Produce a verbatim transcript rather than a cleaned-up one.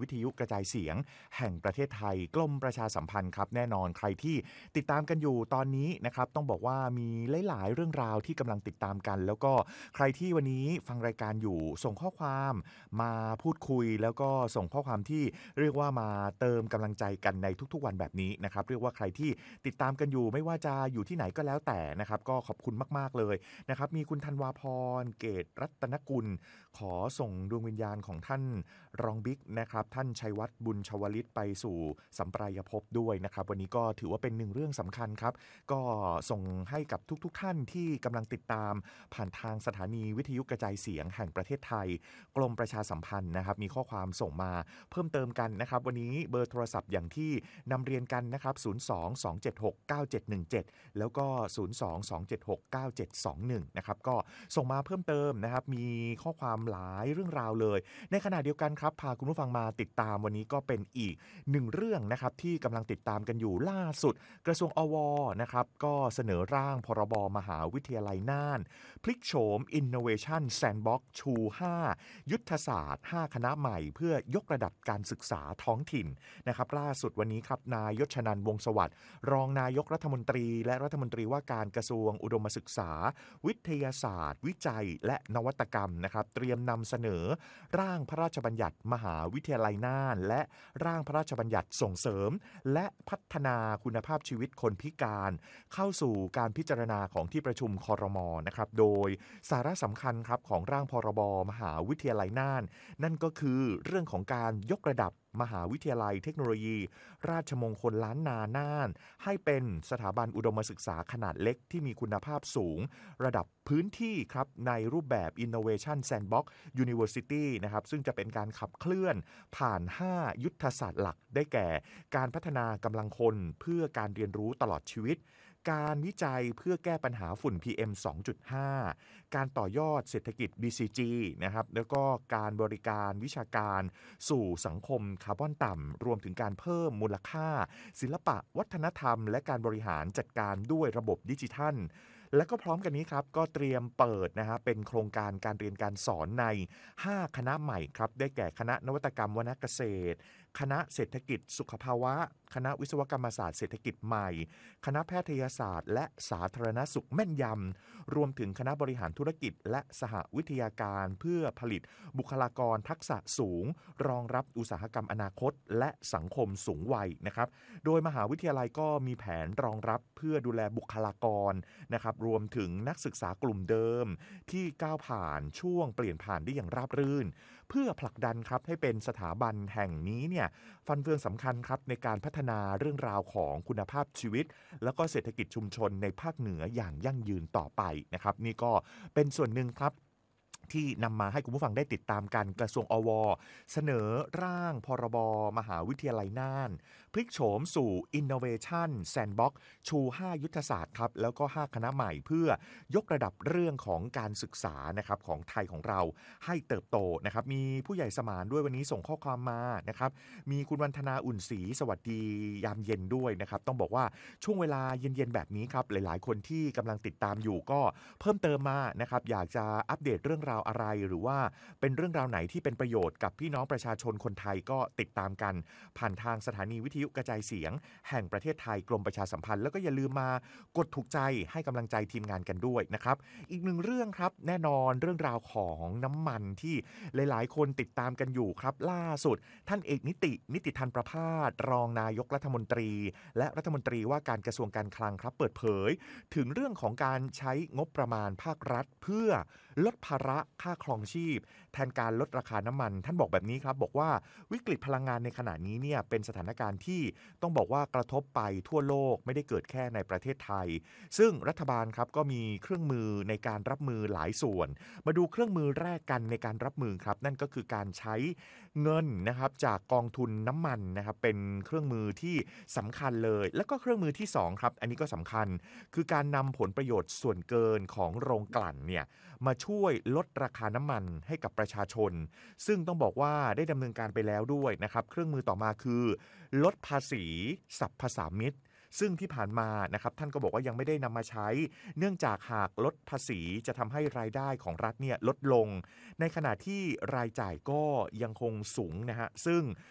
วิทยุกระจายเสียงแห่งประเทศไทยกรมประชาสัมพันธ์ครับแน่นอนใครที่ติดตามกันอยู่ตอนนี้นะครับต้องบอกว่ามีหลายๆเรื่องราวที่กำลังติดตามกันแล้วก็ใครที่วันนี้ฟังรายการอยู่ส่งข้อความมาพูดคุยแล้วก็ส่งข้อความที่เรียกว่ามาเติมกำลังใจกันในทุกๆวันแบบนี้นะครับเรียกว่าใครที่ติดตามกันอยู่ไม่ว่าจะอยู่ที่ไหนก็แล้วแต่นะครับก็ขอบคุณมากๆเลยนะครับมีคุณธันวาพรเกตรัตนกุลขอส่งดวงวิญญาณของท่านรองบิ๊กนะครับท่านชัยวัฒน์บุญชวลิตไปสู่สัมปรายภพด้วยนะครับวันนี้ก็ถือว่าเป็นหนึ่งเรื่องสำคัญครับก็ส่งให้กับทุกๆท่านที่กำลังติดตามผ่านทางสถานีวิทยุกระจายเสียงแห่งประเทศไทยกรมประชาสัมพันธ์นะครับมีข้อความส่งมาเพิ่มเติมกันนะครับวันนี้เบอร์โทรศัพท์อย่างที่นำเรียนกันนะครับศูนย์ สอง สอง เจ็ด หก เก้า เจ็ด หนึ่ง เจ็ดแล้วก็ศูนย์ สอง สอง เจ็ด หก เก้า เจ็ด สอง หนึ่งนะครับก็ส่งมาเพิ่มเติมนะครับมีข้อความหลายเรื่องราวเลยในขณะเดียวกันครับพาคุณผู้ฟังมาติดตามวันนี้ก็เป็นอีกหนึ่งเรื่องนะครับที่กำลังติดตามกันอยู่ล่าสุดกระทรวงอวนะครับก็เสนอร่างพรบมหาวิทยาลัยน่านพลิกโฉม Innovation Sandbox ชู ห้า ยุทธศาสตร์ ห้า คณะใหม่เพื่อยกระดับการศึกษาท้องถิ่นนะครับล่าสุดวันนี้ครับนายยศนันท์วงศ์สวัสดิ์รองนายกรัฐมนตรีและรัฐมนตรีว่าการกระทรวงอุดมศึกษาวิทยาศาสตร์ วิจัยและนวัตกรรมนะครับเตรียมนำเสนอร่างพระราชบัญญัติมหาวิทยาลัยน่านและร่างพระราชบัญญัติส่งเสริมและพัฒนาคุณภาพชีวิตคนพิการเข้าสู่การพิจารณาของที่ประชุมครม.นะครับโดยสาระสำคัญครับของร่างพรบมหาวิทยาลัยน่านนั่นก็คือเรื่องของการยกระดับมหาวิทยาลัยเทคโนโลยีราชมงคลล้านนาน่านให้เป็นสถาบันอุดมศึกษาขนาดเล็กที่มีคุณภาพสูงระดับพื้นที่ครับในรูปแบบ Innovation Sandbox University นะครับซึ่งจะเป็นการขับเคลื่อนผ่านห้ายุทธศาสตร์หลักได้แก่การพัฒนากำลังคนเพื่อการเรียนรู้ตลอดชีวิตการวิจัยเพื่อแก้ปัญหาฝุ่น พี เอ็ม สองจุดห้า การต่อยอดเศรษฐกิจ บี ซี จี นะครับแล้วก็การบริการวิชาการสู่สังคมคาร์บอนต่ำรวมถึงการเพิ่มมูลค่าศิลปะวัฒนธรรมและการบริหารจัดการด้วยระบบดิจิทัลและก็พร้อมกันนี้ครับก็เตรียมเปิดนะฮะเป็นโครงการการเรียนการสอนในห้าคณะใหม่ครับได้แก่คณะนวัตกรรมวรรณเกษตรคณะเศรษฐกิจสุขภาวะคณะวิศวกรรมศาสตร์เศรษฐกิจใหม่คณะแพทยศาสตร์และสาธารณสุขแม่นยำรวมถึงคณะบริหารธุรกิจและสหวิทยาการเพื่อผลิตบุคลากรทักษะสูงรองรับอุตสาหกรรมอนาคตและสังคมสูงวัยนะครับโดยมหาวิทยาลัยก็มีแผนรองรับเพื่อดูแลบุคลากรนะครับรวมถึงนักศึกษากลุ่มเดิมที่ก้าวผ่านช่วงเปลี่ยนผ่านได้อย่างราบรื่นเพื่อผลักดันครับให้เป็นสถาบันแห่งนี้เนี่ยฟันเฟืองสำคัญครับในการพัฒนาเรื่องราวของคุณภาพชีวิตแล้วก็เศรษฐกิจชุมชนในภาคเหนืออย่างยั่งยืนต่อไปนะครับนี่ก็เป็นส่วนหนึ่งครับที่นำมาให้คุณผู้ฟังได้ติดตามกันกระทรวงอวเสนอร่างพรบมหาวิทยาลัยน่านพลิกโฉมสู่ Innovation Sandbox ชู ห้า ยุทธศาสตร์ครับแล้วก็ห้าคณะใหม่เพื่อยกระดับเรื่องของการศึกษานะครับของไทยของเราให้เติบโตนะครับมีผู้ใหญ่สมานด้วยวันนี้ส่งข้อความมานะครับมีคุณวันธนาอุ่นศรีสวัสดียามเย็นด้วยนะครับต้องบอกว่าช่วงเวลาเย็นๆแบบนี้ครับหลายๆคนที่กำลังติดตามอยู่ก็เพิ่มเติมมานะครับอยากจะอัปเดตเรื่องราวอะไรหรือว่าเป็นเรื่องราวไหนที่เป็นประโยชน์กับพี่น้องประชาชนคนไทยก็ติดตามกันผ่านทางสถานีวิทยุกระจายเสียงแห่งประเทศไทยกรมประชาสัมพันธ์แล้วก็อย่าลืมมากดถูกใจให้กำลังใจทีมงานกันด้วยนะครับอีกหนึ่งเรื่องครับแน่นอนเรื่องราวของน้ำมันที่หลายๆคนติดตามกันอยู่ครับล่าสุดท่านเอกนิตินิติธันประภาสรองนายกรัฐมนตรีและรัฐมนตรีว่าการกระทรวงการคลังครับเปิดเผยถึงเรื่องของการใช้งบประมาณภาครัฐเพื่อลดภาระค่าครองชีพแทนการลดราคาน้ำมันท่านบอกแบบนี้ครับบอกว่าวิกฤตพลังงานในขณะนี้เนี่ยเป็นสถานการณ์ที่ต้องบอกว่ากระทบไปทั่วโลกไม่ได้เกิดแค่ในประเทศไทยซึ่งรัฐบาลครับก็มีเครื่องมือในการรับมือหลายส่วนมาดูเครื่องมือแรกกันในการรับมือครับนั่นก็คือการใช้เงินนะครับจากกองทุนน้ำมันนะครับเป็นเครื่องมือที่สำคัญเลยแล้วก็เครื่องมือที่สองครับอันนี้ก็สำคัญคือการนำผลประโยชน์ส่วนเกินของโรงกลั่นเนี่ยมาช่วยลดราคาน้ำมันให้กับประชาชนซึ่งต้องบอกว่าได้ดำเนินการไปแล้วด้วยนะครับเครื่องมือต่อมาคือลดภาษีสรรพสามิต ซึ่งที่ผ่านมานะครับท่านก็บอกว่ายังไม่ได้นำมาใช้เนื่องจากหากลดภาษีจะทำให้รายได้ของรัฐเนี่ยลดลงในขณะที่รายจ่ายก็ยังคงสูงนะฮะซึ่ง